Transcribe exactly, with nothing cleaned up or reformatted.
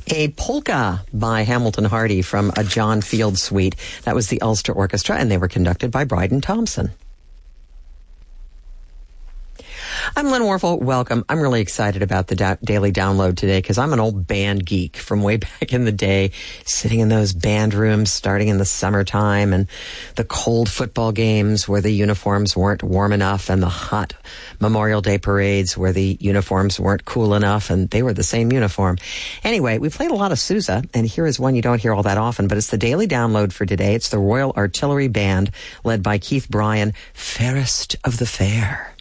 A polka by Hamilton Hardy from a John Field suite. That was the Ulster Orchestra, and they were conducted by Bryden Thompson. I'm Lynn Warfel. Welcome. I'm really excited about the da- daily download today because I'm an old band geek from way back in the day, sitting in those band rooms starting in the summertime and the cold football games where the uniforms weren't warm enough and the hot Memorial Day parades where the uniforms weren't cool enough and they were the same uniform. Anyway, we played a lot of Sousa, and here is one you don't hear all that often, but it's the daily download for today. It's the Royal Artillery Band led by Keith Bryan, Fairest of the Fair.